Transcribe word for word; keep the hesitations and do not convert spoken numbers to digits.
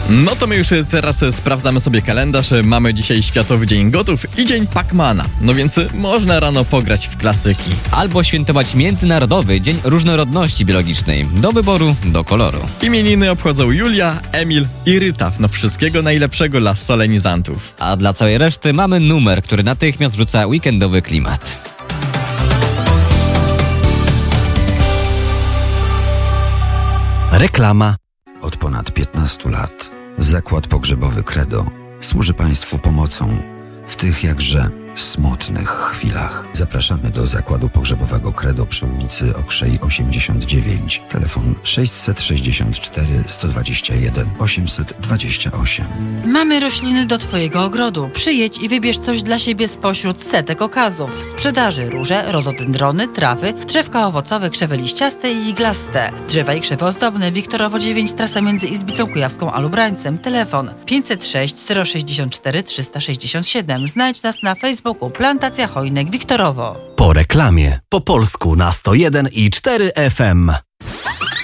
No to my już teraz sprawdzamy sobie kalendarz. Mamy dzisiaj Światowy Dzień Gotów i Dzień Pacmana. No więc można rano pograć w klasyki. Albo świętować Międzynarodowy Dzień Różnorodności Biologicznej. Do wyboru, do koloru. Imieniny obchodzą Julia, Emil i Ryta. No wszystkiego najlepszego dla solenizantów. A dla całej reszty mamy numer, który natychmiast rzuca weekendowy klimat. Reklama. Od ponad piętnastu lat Zakład Pogrzebowy Credo służy Państwu pomocą w tych jakże smutnych chwilach. Zapraszamy do Zakładu Pogrzebowego Credo przy ulicy Okrzej osiemdziesiąt dziewięć. Telefon sześćset sześćdziesiąt cztery sto dwadzieścia jeden osiemset dwadzieścia osiem. Mamy rośliny do Twojego ogrodu. Przyjedź i wybierz coś dla siebie spośród setek okazów. W sprzedaży róże, rododendrony, trawy, drzewka owocowe, krzewy liściaste i iglaste. Drzewa i krzewy ozdobne. Wiktorowo dziewięć, trasa między Izbicą Kujawską a Lubrańcem. Telefon pięćset sześć zero sześćdziesiąt cztery trzysta sześćdziesiąt siedem. Znajdź nas na Facebooku Plantacja Chojnek Wiktorowo. Po reklamie. Po polsku na sto jeden i cztery F M.